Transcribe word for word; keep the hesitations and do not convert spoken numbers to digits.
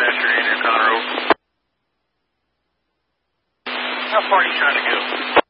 Dispatcher, Andrew Connor, over. How far are you trying to go?